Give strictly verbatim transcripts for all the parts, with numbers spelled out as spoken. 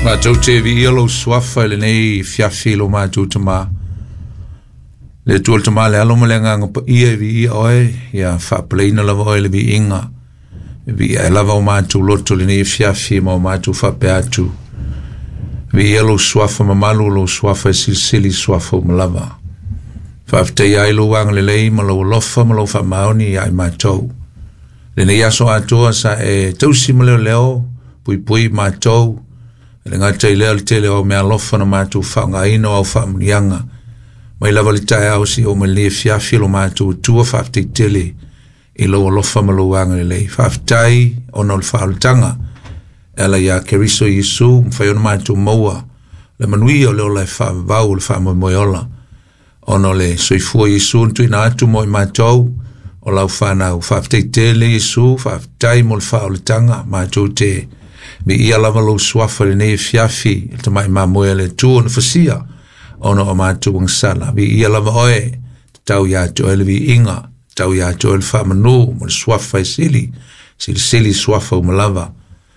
Mātou te vi ialo swafa le nei fiafi lo mātou tama. Le tuol tama le alo malenga ngapa ia vi ia oe, ia whapleina lava oe le vi inga. Vi ia lava o mātou loto le nei fiafi ma o mātou whape atu. Vi ialo swafa mamalu lo swafa silsili swafa o malava. Whaaftei ailo wang le lei ma lo lofa ma lo whamaoni ai mātou. Le nei aso atoa sa e tausi ma leo leo, pui pui mātou. Le ngata i lea le tele o mea lofa na mātou whaanga ino au whamunianga. Mai lava le tae au si o me le fiafi lo mātou tua whaaftei tele i lo lofa ma lo wanga le lei. Whaaftei ono le whaalutanga. Ela ia keriso Yesu mwhaiona mātou maua. Le manui o leo lai whaavau le whaamoimoiola. Ono le soifua Yesu ntu ina atu mo i mātou. O lau whanau whaaftei tele Yesu, whaaftei mo le whaalutanga mātou te mi ia lava lo swafa le nei fiafi te mai mamoe le tuo na fasia ono o mātou ang sala mi ia lava oe tau ia to ele vi inga tau ia to ele whamanu mo le swafa e sili sili sili swafa o malava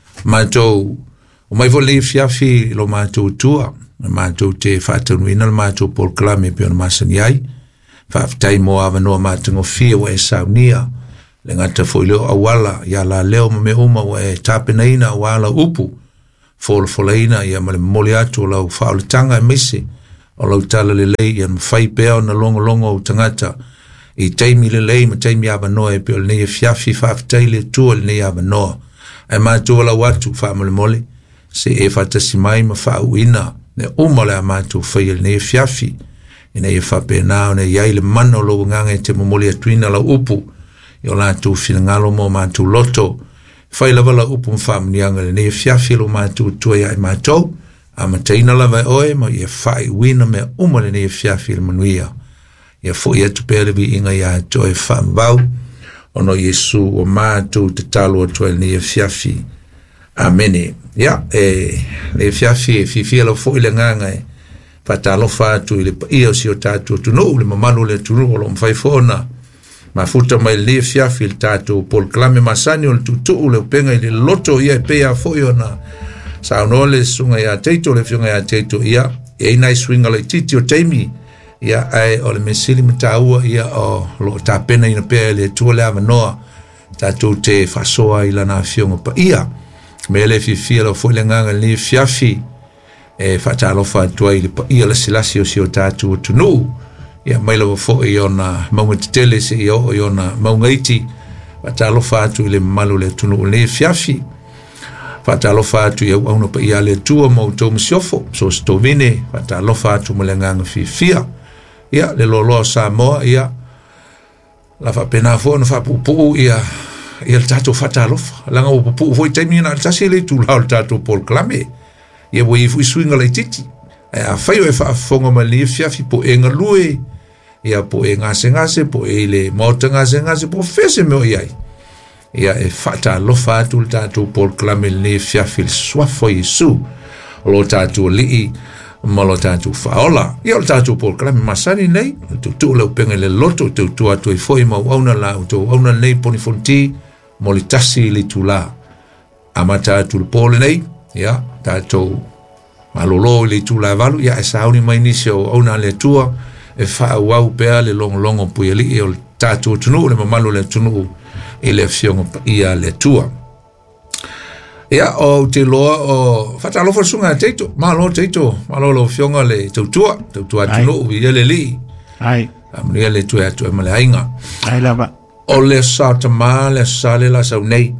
mātou o mai vo le fiafi lo mātou tua mātou te whatanuina le mātou Paul Klame pio na masani ai whaaftai mo avanoa mātou fia wa e saunia le ngata foi leo awala ya la leo me uma wa e tapenaina awala upu fol folaina ya male moliato la faultanga misi o la tala le lei ya mfai peo na longo longo tangata i taimi le lei ma taimi aba noa e peo le fiafi faftai le tua le aba noa e ma tua la watu fa mole mole se e fatasi mai ma fa uina ne uma le ma tu fai le fiafi ina e fa pena ne ya ile mano lo nganga te momoli atuina la upu yo la tu filngalo mo ma tu loto fai lava la upu mfamnianga le ne fiafi lo ma tu tu ya ma to ama taina lava oe ma ye fai wina me uma le ne fiafi le manuia ye fo ye tu pele bi inga ya to e fam vau ono Yesu o ma tu te talo to le ne fiafi amene ya e le fiafi e fifi lo fo ile nganga e patalo fa tu ile io si o tatu tu no le mamalo le tu no lo mfai fona mafuta mai le fiafi il tato Paul Klame masani o tutu le penga i loto ia pe a foio na sa no le sunga ia teito le fiunga ia teito ia e nai swinga le titi o taimi ia ai o le mesili mtaua ia o lo tapena ina pe le tuole avanoa tato te fasoa ila na fiunga pa ia me le fifi lo foi le nganga le fiafi e fatalo fa tuai le pa ia le silasi o si o tato tunu ia mai lo fo i ona maunga tele se i o ona maunga iti fatalo fatu le malu le tunu le fiafi fatalo fatu ia ona pa ia le tua mo to msiofo so sto vine fatalo fatu mo le nganga fi fia ia le lolo sa mo ia la fa pena fo no fa pupu ia ia tato fatalo langa o pupu foi temina tasi le tu la tato Paul Klame ia wo i fu swinga le titi a faio e fa fonga ma le fiafi po enga lui ia po e ngase ngase po e le mota ngase ngase po fese me o iai ia e fata lo fatu le tatu Paul Klame le fiafi swafo Yesu lo tatu li ma lo tatu faola ia lo tatu Paul Klame masani nei tu tu le penga le loto tu tu atu i foi ma wauna la tu wauna nei poni fonti mo li tasi li tu la amata tu le Paul nei ia tatu malolo le tu la valu ia e sauni mai nisio ona le tua e fa wau pea le long longo pueli e tatu tunu le mamalo le tunu e le fiong ia le tua ia o te loa o fatalo forsunga teito malo teito malo lo fionga le tutua tutua tunu i le li ai amria le tua tu male ainga ai lava o le sa tama le sale la sa nei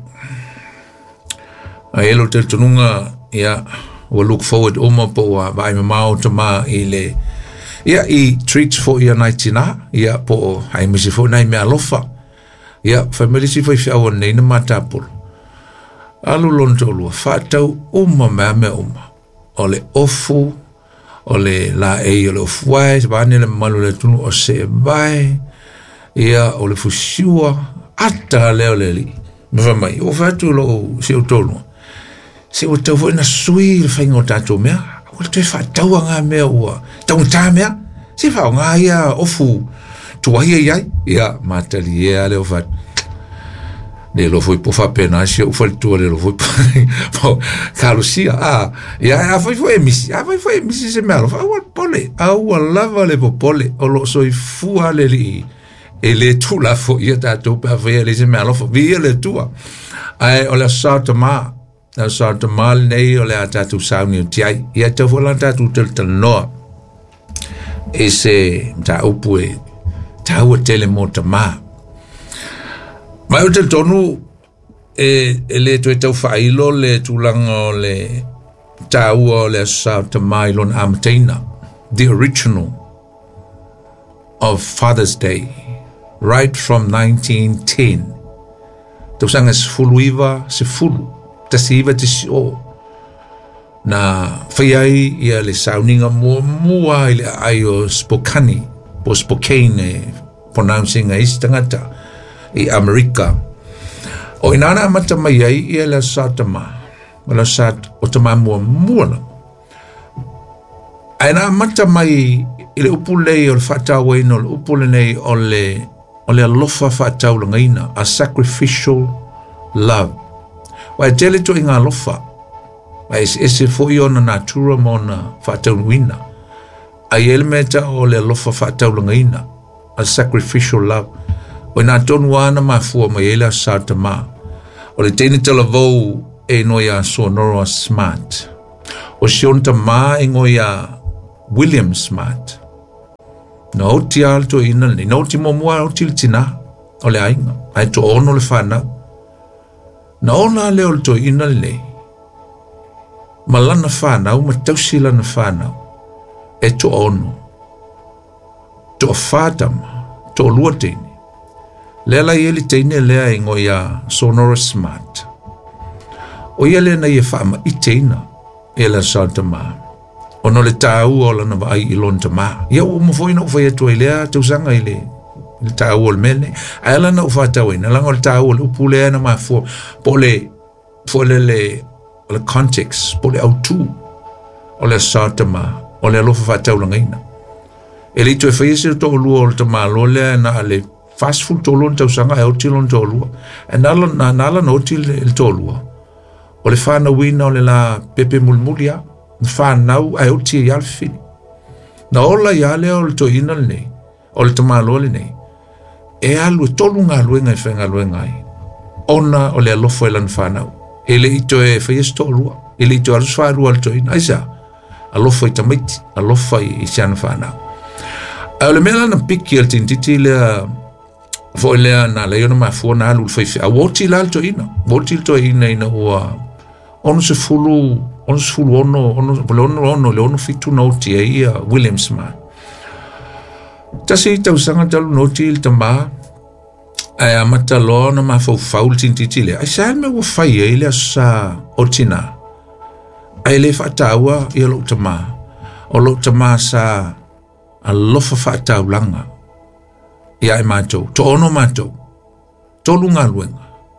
ai lo te tununga ia we'll look forward uma po vai mau tama ile ia i treats for ia nightina ia po ai misi fo nai me alofa ia family si foi fiawa nei na matapul alu lonto lu fatau uma me me uma ole ofu ole la e ole ofwai bani le malu le tunu o se vai ia ole fusiua ata le ole li me va mai o fatu lo si utolo se o tau na sui le faingo tato mea o te fatau nga mea ua tau ta mea se fa nga ia ofu tua ia ia ia matali ia le o fat le lo foi po fa pena si o foi tu le lo foi po Carusia ah ya foi foi misi ah foi foi misi se me alofa o pole a o lava le popole o lo soi fua le li e le tu la fo ia ta tu pa foi le se me alofa via le tua ai o la sata ma la sata mal nei o le ata tu sa ni tiai ia te fo la ta tu tel tel no e se ta opue ta o tele mota ma ma o te tonu e, e le tue tau whailo le tūlanga o le tāua o le Sao Tamai lon Amateina, the original of Father's Day, right from nineteen ten. Tau sanga se fulu iwa, se fulu, tasi iwa te si o. Na whaiai ia le sauninga mua mua i le ai o Spokane, po Spokane, pronouncing a isi tangata, i Amerika. O inana mata mai ai ia la satama. Wala sat o tama mua mua na. Aina mata mai i le upulei o le whatau eino, le upule nei o le o le alofa whatau la ngaina, a sacrificial love. Wa tele to inga alofa. Wa ese ese fo i ona natura mo na whatau nuina. Ai ele meta o le alofa whatau la ngaina, a sacrificial love. O nā tonu ana mafua mai ele a satama. O le teine tala vau e noia Sonora Smart. O sionta ma e ngoia William Smart. Na oti alto ina ni, na oti momua oti tina o le ainga. Ai to ono le whanau. Na ona le o to ina le. Malana whanau, ma tausila na whanau. E to ono. To whatama, to lua teine. Lela i eli teine lea i ngoia Sonora Smart. O ia lea na ia whaama i teina e la Santa Ma. O no le tāu o lana wa ai i lonta ma. Ia o mawhoina o whai atua i lea tausanga i le, le tāu o le mele. A lana o whatau ina, langa o le tāu o le upu lea na ma fo, po le, po le le, le context, po le autu o le Santa Ma, o le alofa whatau langa ina. E le to e whai ese to o lua o le tama lo lea na ale fast food tolon tau sanga e oti lon tolua. E nala na nala no oti le tolua. O le whana wina o le la pepe mulmulia, na whanau e oti e alfini. Na ola i ale o le to ina le nei, o le tamalo le nei. E alu e tolu ngā luenga e whenga luenga ai. Ona o le alofo e lan whanau. E le ito e whaies tolua. E le ito arus whaerua le to ina. Aisa, alofo i tamaiti, alofo i siana whanau. A o le mela na piki al tintiti lea fo lea na le ona mafua na alu fai a woti la to ina woti to ina ina ua ono se fulu ono se fulu ono ono ono ono le ono fitu noti e ia William Smart tasi tau sanga talu noti il tamba ai amata lo na mafau faul tintiti le ai sa me wo fai e le sa otina ai le fatawa ia lo tama o lo tama sa a lofa fatau langa ia e mātou, to ono mātou, tolu ngā luenga.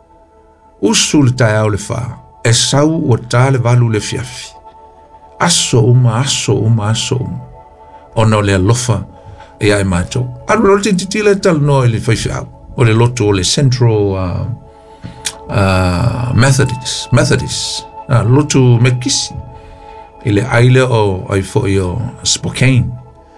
Usu le tai au le wha, e sau o tā le walu le fiafi. Aso uma, aso uma, aso uma. Ono le alofa, ia e mātou. Aru lo te titila e tal noa le whaifi au. O le loto o le Central uh, uh, Methodist, Methodist, uh, loto Mekisi. I le aile o ai fo i o Spokane.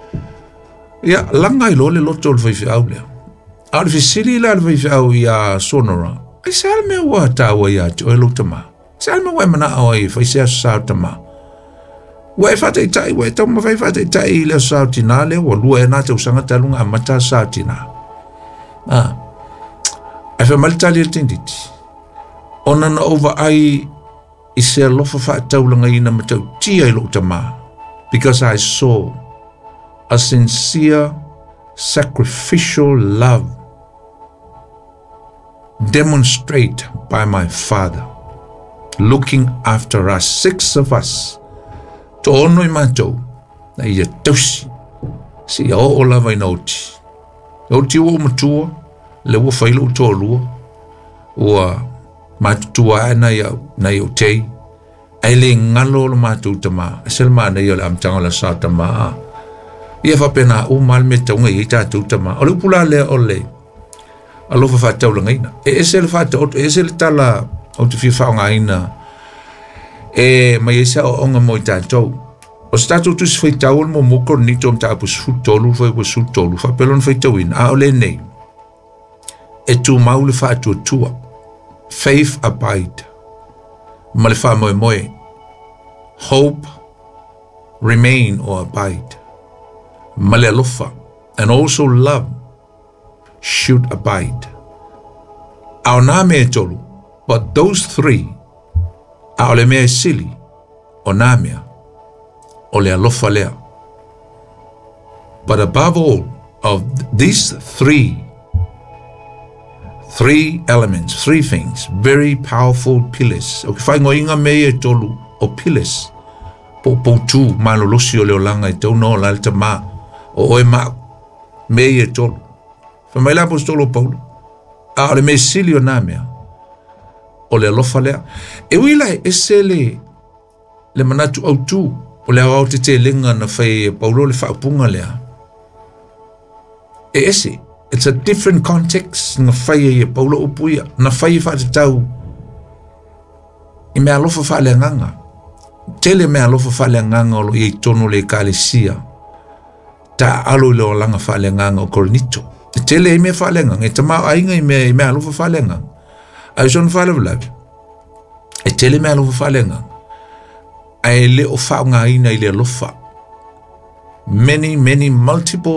Ia, langa i lo le loto le whaifi au lea. A le fisili la le whaifi au i a Sonora. Ai se ala mea ua tāua i a te oe lo tama. Se ala mea ua mana au ai whaisea sao tama. Ua e whata i tai, ua e tau ma whai whata i tai i lea sao tina lea, ua lua e nā te usanga talunga a mata sao tina. Ah. Ai wha malitali e tinditi. Ona na ova ai i se alofa whaatau langa ina matau tia i lo tama. Because I saw a sincere, sacrificial love demonstrated by my father, looking after us, six of us. To ono i mātou, na ia tausi, si a o lava i nauti. Nauti o matua, le ua whailo to lua, ua mātutua na ia, na ia tei, ai le ngalo lo mātou tama, asel mā na ia le amtanga la sa tama, ia fa pena o mal me tonga i ta tu tama o le pula le o le alofa whātau langaina. E ese le whātau, e ese le tala o te whiwhao ngaina, e mai esa o onga mo i tātou. O se tātou tu se whaitau mo moko ni tōm tā apu sutolu, whai wa sutolu, whapelon whaitau ina, a o le nei. E tū mau le whātua tua, faith abide, ma le wha moe moe, hope, remain or abide, ma le alofa, and also love should abide. Ao nā mea tolu, but those three, ao le mea sili, o nā mea, o le alofa lea. But above all of these three, three elements, three things, very powerful pillars. O ki whai ngoinga mea tolu o pillars, po po tu malolosi o leo langa I tau no lalta ma, o oe ma, mea tolu. Whamai la apostolo Paulo, a le me sili o nā mea, o le alofa lea. E wila e se le, le manatu au tu, o le au te te lenga na whai Paulo le whaapunga lea. E ese, it's a different context na whai e Paulo upuia, na whai wha tau, I mea alofa wha le nganga. Tele mea alofa wha le nganga o lo i tono le kālesia, ta alo le o langa wha le nganga o Korinito. Tele I mea wha le nganga, e tamau ainga I mea, I mea alofa wha le nganga. Ai son wha le vlavi. E tele mea alofa wha le nganga. Ai le o wha ngā ina I le alofa. Many, many multiple